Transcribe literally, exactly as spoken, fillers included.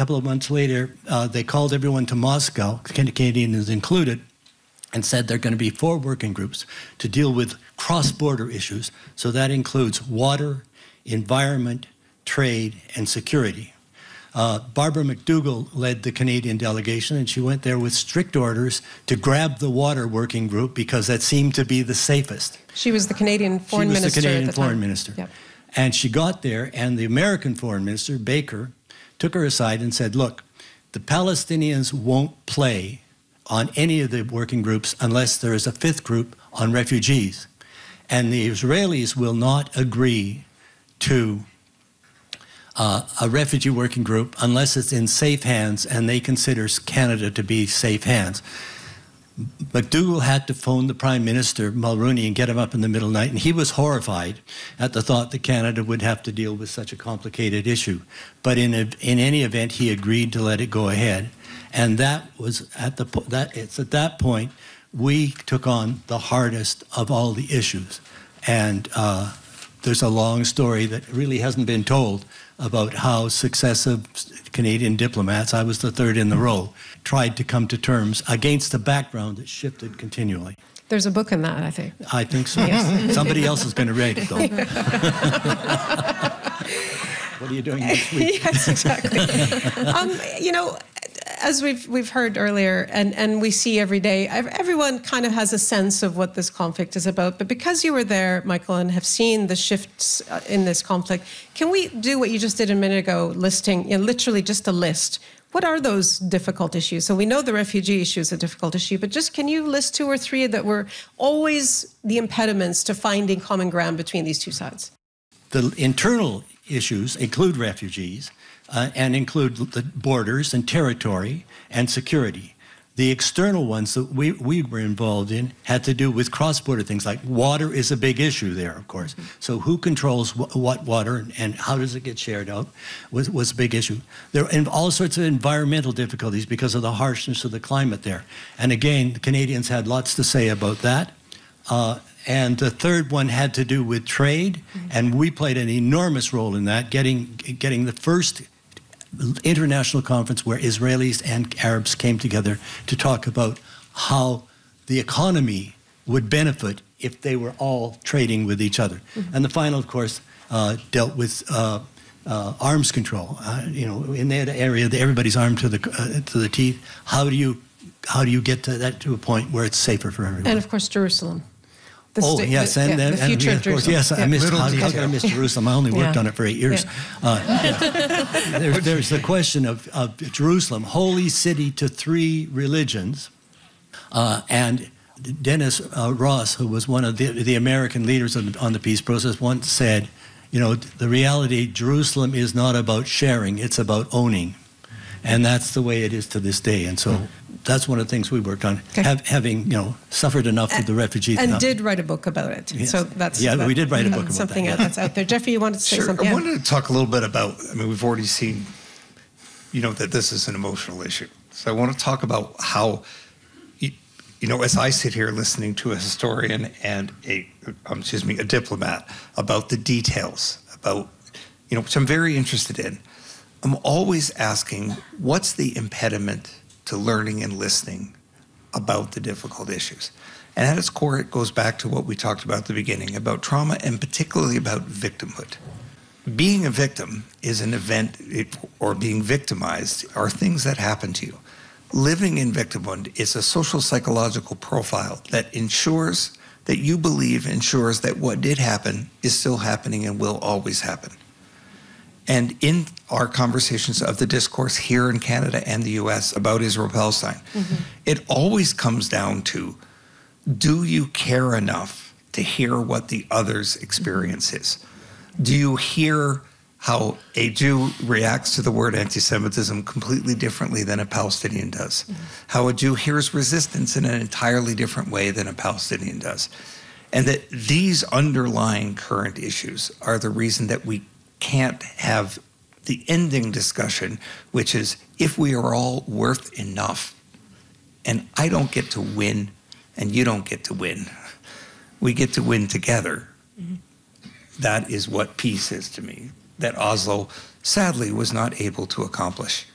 couple of months later, uh, they called everyone to Moscow, Canadians included, and said there are going to be four working groups to deal with cross-border issues. So that includes water, environment, trade, and security. Uh, Barbara McDougall led the Canadian delegation, and she went there with strict orders to grab the water working group because that seemed to be the safest. She was the Canadian foreign minister. She was minister the Canadian at the foreign time. minister. Yep. And she got there, and the American foreign minister, Baker, took her aside and said, look, the Palestinians won't play on any of the working groups unless there is a fifth group on refugees. And the Israelis will not agree to uh, a refugee working group unless it's in safe hands, and they consider Canada to be safe hands. McDougall had to phone the Prime Minister, Mulroney, and get him up in the middle of the night, and he was horrified at the thought that Canada would have to deal with such a complicated issue. But in, a, in any event, he agreed to let it go ahead. And that was at the that it's at that point we took on the hardest of all the issues. And uh, there's a long story that really hasn't been told about how successive Canadian diplomats, I was the third in the row, tried to come to terms against a background that shifted continually. There's a book in that, I think. I think so. Yes. Somebody else is going to write it, though. What are you doing next week? Yes, exactly. um, you know, as we've we've heard earlier, and, and we see every day, everyone kind of has a sense of what this conflict is about. But because you were there, Michael, and have seen the shifts in this conflict, can we do what you just did a minute ago, listing, you know, literally just a list? What are those difficult issues? So we know the refugee issue is a difficult issue, but just can you list two or three that were always the impediments to finding common ground between these two sides? The internal issues include refugees uh, and include the borders and territory and security. The external ones that we, we were involved in had to do with cross-border things, like water is a big issue there, of course. Mm-hmm. So who controls wh- what water and how does it get shared out was, was a big issue. There are all sorts of environmental difficulties because of the harshness of the climate there. And again, the Canadians had lots to say about that. Uh, and the third one had to do with trade, mm-hmm. and we played an enormous role in that, getting getting the first international conference where Israelis and Arabs came together to talk about how the economy would benefit if they were all trading with each other. Mm-hmm. And the final, of course, uh, dealt with uh, uh, arms control. Uh, you know, in that area, everybody's armed to the uh, to the teeth. How do you how do you get to that to a point where it's safer for everyone? And of course, Jerusalem. The oh, sta- yes, the, and, yeah, and, the future and, of of course, Jerusalem. yes, Yeah. I missed, how, Little how did I miss Jerusalem? I only worked yeah. on it for eight years. Yeah. Uh, there, there's the question of, of Jerusalem, holy city to three religions, uh, and Dennis uh, Ross, who was one of the, the American leaders on, on the peace process, once said, you know, the reality, Jerusalem is not about sharing, it's about owning. And that's the way it is to this day. And so that's one of the things we worked on, okay. have, having, you know, suffered enough with the refugees. And now. did write a book about it. Yes. So that's yeah, that, we did write a book about something that. that's out there. Jeffrey, you wanted to say sure. something? I Yeah. wanted to talk a little bit about, I mean, we've already seen, you know, that this is an emotional issue. So I want to talk about how, you, you know, as I sit here listening to a historian and a, um, excuse me, a diplomat about the details, about, you know, which I'm very interested in, I'm always asking, what's the impediment to learning and listening about the difficult issues? And at its core, it goes back to what we talked about at the beginning, about trauma and particularly about victimhood. Being a victim is an event, it, or being victimized are things that happen to you. Living in victimhood is a social psychological profile that ensures that you believe ensures that what did happen is still happening and will always happen. And in our conversations of the discourse here in Canada and the U S about Israel-Palestine, mm-hmm. it always comes down to, do you care enough to hear what the other's experience is? Do you hear how a Jew reacts to the word anti-Semitism completely differently than a Palestinian does? Mm-hmm. How a Jew hears resistance in an entirely different way than a Palestinian does? And that these underlying current issues are the reason that we can't have the ending discussion, which is if we are all worth enough and I don't get to win and you don't get to win, we get to win together. Mm-hmm. That is what peace is to me, that Oslo sadly was not able to accomplish.